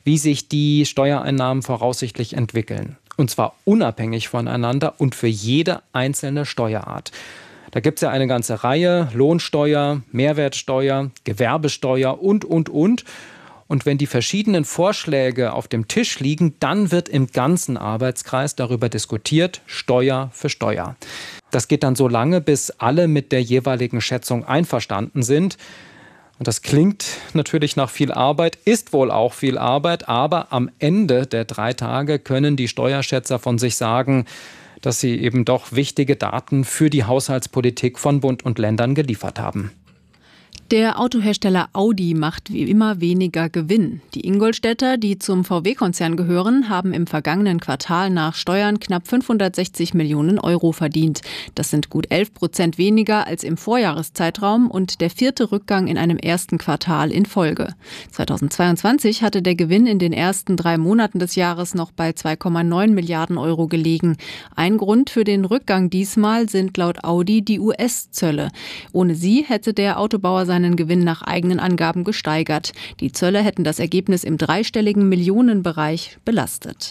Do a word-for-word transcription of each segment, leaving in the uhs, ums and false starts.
wie sich die Steuereinnahmen voraussichtlich entwickeln. Und zwar unabhängig voneinander und für jede einzelne Steuerart. Da gibt es ja eine ganze Reihe: Lohnsteuer, Mehrwertsteuer, Gewerbesteuer und, und, und. Und wenn die verschiedenen Vorschläge auf dem Tisch liegen, dann wird im ganzen Arbeitskreis darüber diskutiert, Steuer für Steuer. Das geht dann so lange, bis alle mit der jeweiligen Schätzung einverstanden sind. Und das klingt natürlich nach viel Arbeit, ist wohl auch viel Arbeit, aber am Ende der drei Tage können die Steuerschätzer von sich sagen, dass sie eben doch wichtige Daten für die Haushaltspolitik von Bund und Ländern geliefert haben. Der Autohersteller Audi macht wie immer weniger Gewinn. Die Ingolstädter, die zum V W-Konzern gehören, haben im vergangenen Quartal nach Steuern knapp fünfhundertsechzig Millionen Euro verdient. Das sind gut elf Prozent weniger als im Vorjahreszeitraum und der vierte Rückgang in einem ersten Quartal in Folge. zweitausendzweiundzwanzig hatte der Gewinn in den ersten drei Monaten des Jahres noch bei zwei Komma neun Milliarden Euro gelegen. Ein Grund für den Rückgang diesmal sind laut Audi die U S-Zölle. Ohne sie hätte der Autobauer seinen Gewinn nach eigenen Angaben gesteigert. Die Zölle hätten das Ergebnis im dreistelligen Millionenbereich belastet.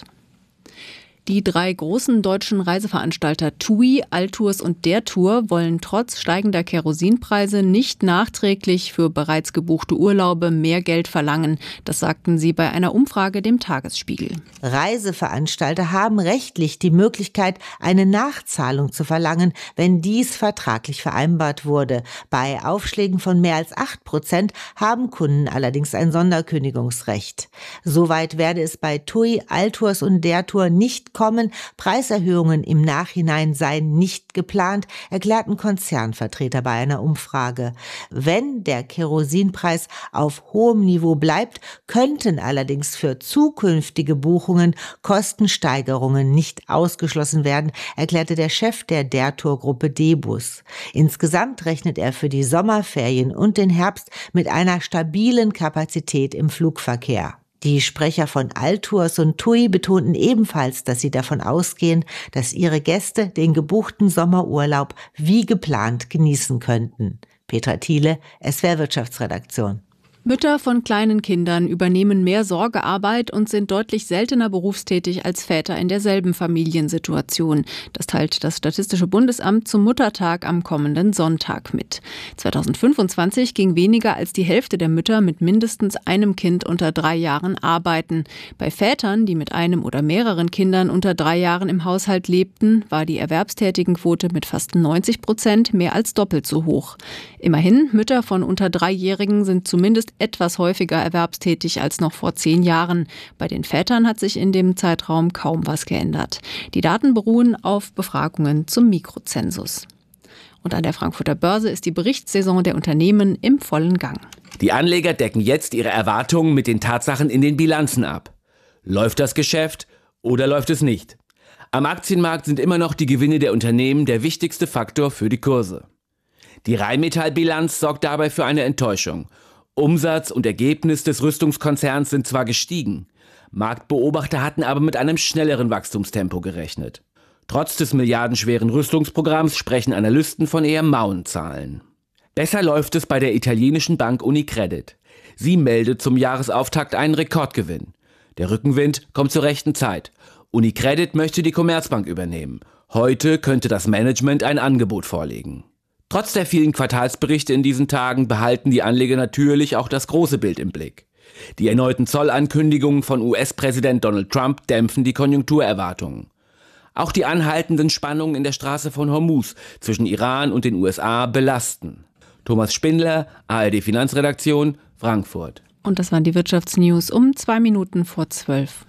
Die drei großen deutschen Reiseveranstalter TUI, Altours und Der Tour wollen trotz steigender Kerosinpreise nicht nachträglich für bereits gebuchte Urlaube mehr Geld verlangen. Das sagten sie bei einer Umfrage dem Tagesspiegel. Reiseveranstalter haben rechtlich die Möglichkeit, eine Nachzahlung zu verlangen, wenn dies vertraglich vereinbart wurde. Bei Aufschlägen von mehr als acht Prozent haben Kunden allerdings ein Sonderkündigungsrecht. Soweit werde es bei TUI, Altours und Der Tour nicht kommen. Preiserhöhungen im Nachhinein seien nicht geplant, erklärten Konzernvertreter bei einer Umfrage. Wenn der Kerosinpreis auf hohem Niveau bleibt, könnten allerdings für zukünftige Buchungen Kostensteigerungen nicht ausgeschlossen werden, erklärte der Chef der Der Tour-Gruppe D-Bus. Insgesamt rechnet er für die Sommerferien und den Herbst mit einer stabilen Kapazität im Flugverkehr. Die Sprecher von Altours und TUI betonten ebenfalls, dass sie davon ausgehen, dass ihre Gäste den gebuchten Sommerurlaub wie geplant genießen könnten. Petra Thiele, S W R Wirtschaftsredaktion. Mütter von kleinen Kindern übernehmen mehr Sorgearbeit und sind deutlich seltener berufstätig als Väter in derselben Familiensituation. Das teilt das Statistische Bundesamt zum Muttertag am kommenden Sonntag mit. zweitausendfünfundzwanzig ging weniger als die Hälfte der Mütter mit mindestens einem Kind unter drei Jahren arbeiten. Bei Vätern, die mit einem oder mehreren Kindern unter drei Jahren im Haushalt lebten, war die Erwerbstätigenquote mit fast neunzig Prozent mehr als doppelt so hoch. Immerhin, Mütter von unter Dreijährigen sind zumindest etwas häufiger erwerbstätig als noch vor zehn Jahren. Bei den Vätern hat sich in dem Zeitraum kaum was geändert. Die Daten beruhen auf Befragungen zum Mikrozensus. Und an der Frankfurter Börse ist die Berichtssaison der Unternehmen im vollen Gang. Die Anleger decken jetzt ihre Erwartungen mit den Tatsachen in den Bilanzen ab. Läuft das Geschäft oder läuft es nicht? Am Aktienmarkt sind immer noch die Gewinne der Unternehmen der wichtigste Faktor für die Kurse. Die Rheinmetall-Bilanz sorgt dabei für eine Enttäuschung. Umsatz und Ergebnis des Rüstungskonzerns sind zwar gestiegen, Marktbeobachter hatten aber mit einem schnelleren Wachstumstempo gerechnet. Trotz des milliardenschweren Rüstungsprogramms sprechen Analysten von eher mauen Zahlen. Besser läuft es bei der italienischen Bank Unicredit. Sie meldet zum Jahresauftakt einen Rekordgewinn. Der Rückenwind kommt zur rechten Zeit. Unicredit möchte die Commerzbank übernehmen. Heute könnte das Management ein Angebot vorlegen. Trotz der vielen Quartalsberichte in diesen Tagen behalten die Anleger natürlich auch das große Bild im Blick. Die erneuten Zollankündigungen von U S-Präsident Donald Trump dämpfen die Konjunkturerwartungen. Auch die anhaltenden Spannungen in der Straße von Hormuz zwischen Iran und den U S A belasten. Thomas Spindler, A R D Finanzredaktion, Frankfurt. Und das waren die Wirtschaftsnews um zwei Minuten vor zwölf.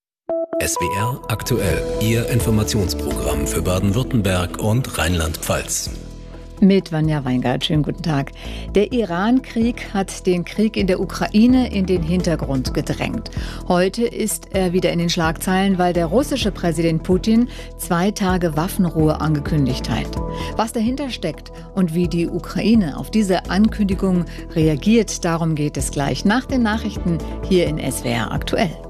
S W R aktuell, Ihr Informationsprogramm für Baden-Württemberg und Rheinland-Pfalz. Mit Vanja Weingart. Schönen guten Tag. Der Iran-Krieg hat den Krieg in der Ukraine in den Hintergrund gedrängt. Heute ist er wieder in den Schlagzeilen, weil der russische Präsident Putin zwei Tage Waffenruhe angekündigt hat. Was dahinter steckt und wie die Ukraine auf diese Ankündigung reagiert, darum geht es gleich nach den Nachrichten hier in S W R aktuell.